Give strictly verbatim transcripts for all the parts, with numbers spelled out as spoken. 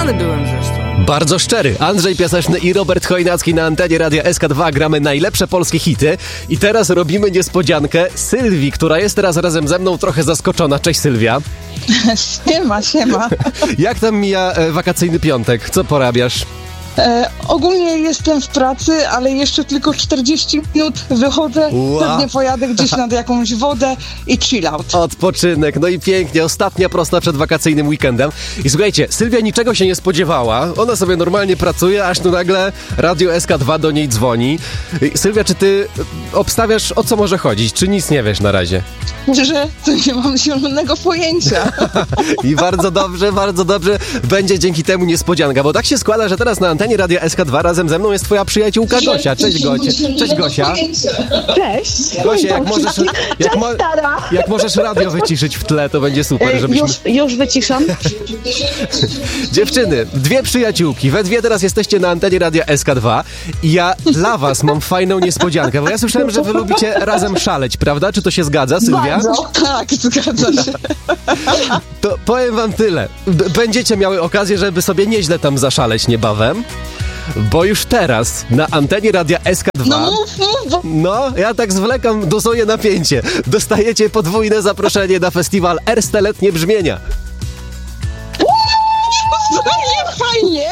Pijany byłem zresztą. Bardzo szczery. Andrzej Piaseczny i Robert Chojnacki na antenie Radia S K dwa. Gramy najlepsze polskie hity. I teraz robimy niespodziankę Sylwii, która jest teraz razem ze mną trochę zaskoczona. Cześć, Sylwia. Siema, siema. Jak tam mija e, wakacyjny piątek? Co porabiasz? E, ogólnie jestem w pracy, ale jeszcze tylko czterdzieści minut wychodzę, Wow. pewnie pojadę gdzieś nad jakąś wodę i chill out. Odpoczynek, no i pięknie, ostatnia prosta przed wakacyjnym weekendem. I słuchajcie, Sylwia niczego się nie spodziewała, ona sobie normalnie pracuje, aż tu nagle Radio S K dwa do niej dzwoni. I Sylwia, czy ty obstawiasz, o co może chodzić, czy nic nie wiesz na razie? Że to nie mam zielonego pojęcia. I bardzo dobrze, bardzo dobrze, będzie dzięki temu niespodzianka, bo tak się składa, że teraz na antenie Radia S K dwa razem ze mną jest twoja przyjaciółka Gosia. Cześć, Gocie. Cześć, Gosia. Cześć. Gosia, jak możesz, jak, mo- stara. jak możesz radio wyciszyć w tle, to będzie super, żebyśmy... Już, już wyciszam. Dziewczyny, dwie przyjaciółki, we dwie teraz jesteście na antenie Radia S K dwa i ja dla was mam fajną niespodziankę, bo ja słyszałem, że wy lubicie razem szaleć, prawda? Czy to się zgadza, Sylwia? Bardzo. Tak, zgadza się. To powiem wam tyle. B- będziecie miały okazję, żeby sobie nieźle tam zaszaleć niebawem, bo już teraz na antenie Radia S K dwa... No mów, mów, bo No, ja tak zwlekam, dozuję napięcie. Dostajecie podwójne zaproszenie na festiwal Erste-letnie brzmienia. nie fajnie.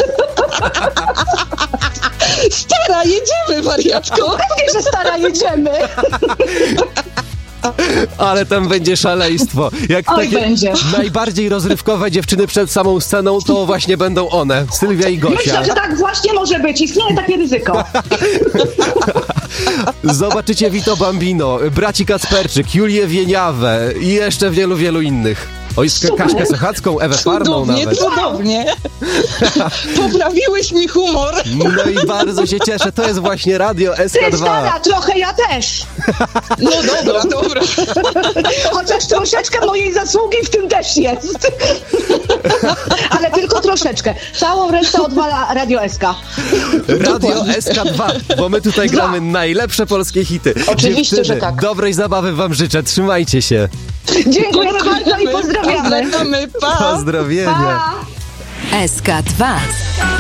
Stara, jedziemy, wariatko. Pewnie, że stara, jedziemy. Ale tam będzie szaleństwo. Jak Oj, takie będzie. najbardziej rozrywkowe dziewczyny przed samą sceną, to właśnie będą one, Sylwia i Gosia. Myślę, że tak właśnie może być. Istnieje takie ryzyko. Zobaczycie Vito Bambino, braci Kacperczyk, Julię Wieniawę i jeszcze wielu, wielu innych. Oj, Super. Kaśkę Sochacką, Ewę Farną Cudownie, nawet. cudownie. Poprawiłeś mi humor. No i bardzo się cieszę, to jest właśnie Radio S K Ty dwa. stara, trochę ja też. No dobra, dobra. Chociaż troszeczkę mojej zasługi w tym też jest. Ale tylko troszeczkę. Całą resztę odwala Radio S K. Radio S K dwa, bo my tutaj Dwa. gramy najlepsze polskie hity. Oczywiście, Dziewczyny, że tak. dobrej zabawy wam życzę, trzymajcie się. Dziękujemy bardzo i pozdrawiamy. Pozdrawiamy, pa. Pozdrowienia. Pa! S K dwa.